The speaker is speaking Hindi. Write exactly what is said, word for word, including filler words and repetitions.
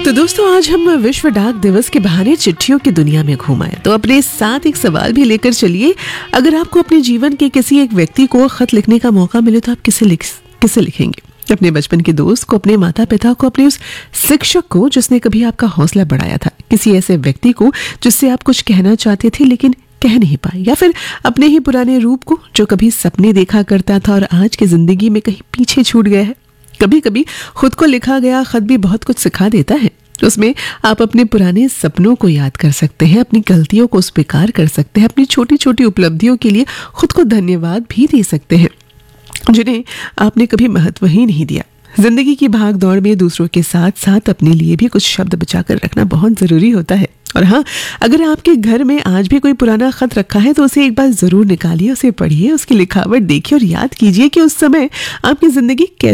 तो दोस्तों आज हम विश्व डाक दिवस के बहाने चिट्ठियों की दुनिया में घूम आए, तो अपने साथ एक सवाल भी लेकर चलिए। अगर आपको अपने जीवन के किसी एक व्यक्ति को खत लिखने का मौका मिले तो आप किसे लिख किसे लिखेंगे? अपने बचपन के दोस्त को, अपने माता पिता को, अपने उस शिक्षक को जिसने कभी आपका हौसला बढ़ाया था, किसी ऐसे व्यक्ति को जिससे आप कुछ कहना चाहते थे लेकिन कह नहीं पाए, या फिर अपने ही पुराने रूप को जो कभी सपने देखा करता था और आज की जिंदगी में कहीं पीछे छूट गया है। कभी कभी खुद को लिखा गया खत भी बहुत कुछ सिखा देता है। उसमें आप अपने पुराने सपनों को याद कर सकते हैं, अपनी गलतियों को स्वीकार कर सकते हैं, अपनी छोटी छोटी उपलब्धियों के लिए खुद को धन्यवाद भी दे सकते हैं जिन्हें आपने कभी महत्व ही नहीं दिया। जिंदगी की भाग दौड़ में दूसरों के साथ साथ अपने लिए भी कुछ शब्द बचा कर रखना बहुत जरूरी होता है। और हाँ, अगर आपके घर में आज भी कोई पुराना खत रखा है तो उसे एक बार जरूर निकालिए, उसे पढ़िए, उसकी लिखावट देखिए और याद कीजिए कि उस समय आपकी जिंदगी कैसे